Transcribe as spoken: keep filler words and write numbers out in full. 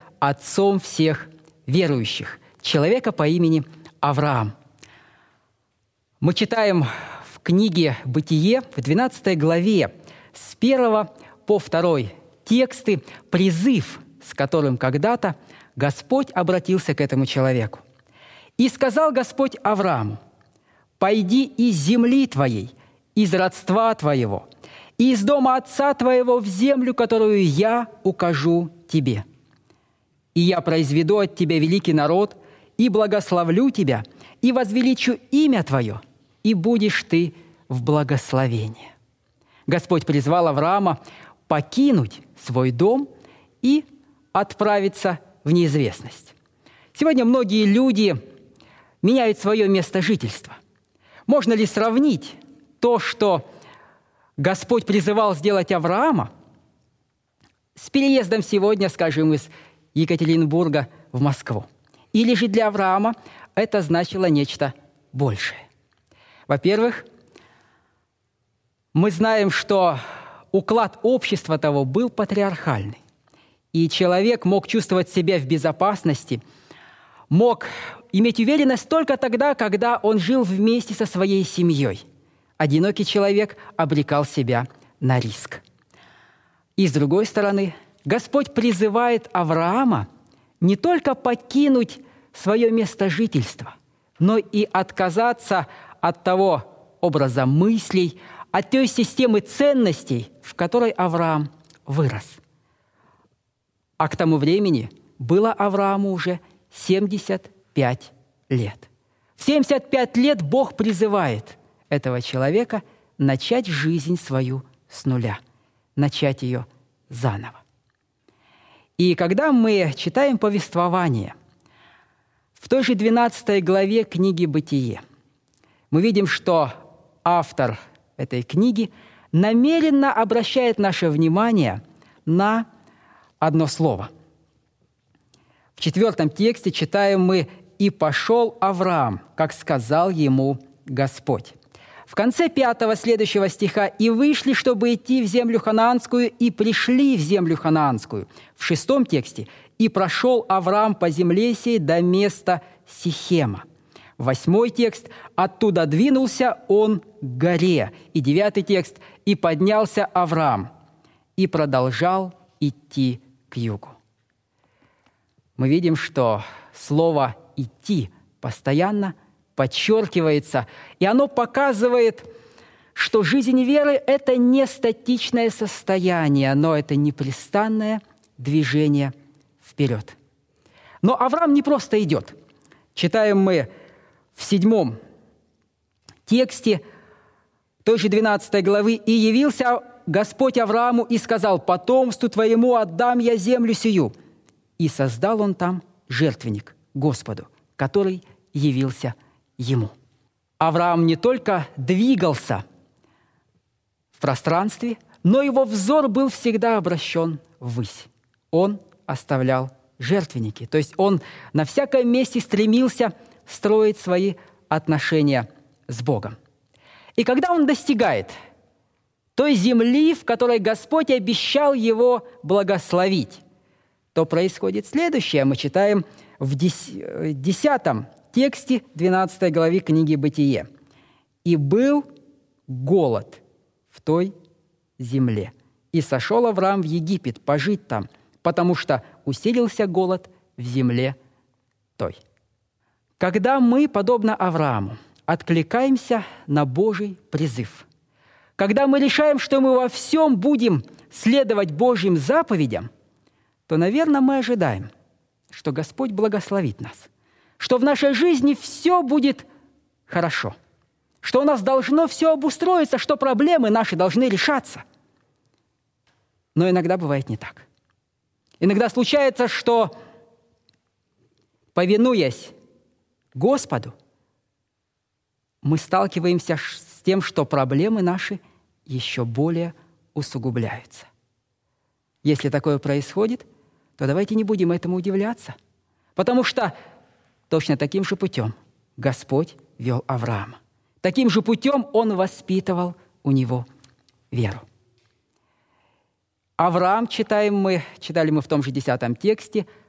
отцом всех верующих, человека по имени Авраам. Мы читаем в книге «Бытие» в двенадцатой главе с первого по второй тексты призыв, с которым когда-то Господь обратился к этому человеку. «И сказал Господь Аврааму: пойди из земли твоей, из родства твоего, и из дома отца твоего в землю, которую я укажу тебе. И я произведу от тебя великий народ, и благословлю тебя, и возвеличу имя твое, и будешь ты в благословении». Господь призвал Авраама покинуть свой дом и отправиться в неизвестность. Сегодня многие люди меняют свое место жительства. Можно ли сравнить то, что Господь призывал сделать Авраама, с переездом сегодня, скажем, из Екатеринбурга в Москву? Или же для Авраама это значило нечто большее? Во-первых, мы знаем, что уклад общества того был патриархальный, и человек мог чувствовать себя в безопасности, мог иметь уверенность только тогда, когда он жил вместе со своей семьей. Одинокий человек обрекал себя на риск. И с другой стороны, Господь призывает Авраама не только покинуть свое место жительства, но и отказаться от того образа мыслей, от той системы ценностей, в которой Авраам вырос. А к тому времени было Аврааму уже семьдесят пять лет. В семьдесят пять лет Бог призывает этого человека начать жизнь свою с нуля, начать ее заново. И когда мы читаем повествование в той же двенадцатой главе книги «Бытие», мы видим, что автор этой книги намеренно обращает наше внимание на одно слово. В четвертом тексте читаем мы: «И пошел Авраам, как сказал ему Господь». В конце пятого следующего стиха: «И вышли, чтобы идти в землю ханаанскую, и пришли в землю ханаанскую». В шестом тексте: «И прошел Авраам по земле сей до места Сихема». Восьмой текст: «Оттуда двинулся он к горе». И девятый текст: «И поднялся Авраам, и продолжал идти к югу». Мы видим, что слово «идти» постоянно подчеркивается, и оно показывает, что жизнь веры – это не статичное состояние, но это непрестанное движение вперед. Но Авраам не просто идет. Читаем мы в седьмом тексте той же двенадцатой главы: «И явился Господь Аврааму и сказал: потомству твоему отдам я землю сию. И создал он там жертвенник Господу, который явился ему». Авраам не только двигался в пространстве, но его взор был всегда обращен ввысь. Он оставлял жертвенники, то есть он на всяком месте стремился строить свои отношения с Богом. И когда он достигает той земли, в которой Господь обещал его благословить, то происходит следующее. Мы читаем в десятом тексте двенадцатой главы книги «Бытие». «И был голод в той земле, и сошел Авраам в Египет пожить там, потому что усилился голод в земле той». Когда мы, подобно Аврааму, откликаемся на Божий призыв, когда мы решаем, что мы во всем будем следовать Божьим заповедям, то, наверное, мы ожидаем, что Господь благословит нас, что в нашей жизни все будет хорошо, что у нас должно все обустроиться, что проблемы наши должны решаться. Но иногда бывает не так. Иногда случается, что, повинуясь Господу, мы сталкиваемся с тем, что проблемы наши еще более усугубляются. Если такое происходит, то давайте не будем этому удивляться, потому что точно таким же путем Господь вел Авраама. Таким же путем Он воспитывал у него веру. Авраам, читаем мы, читали мы в том же десятом тексте,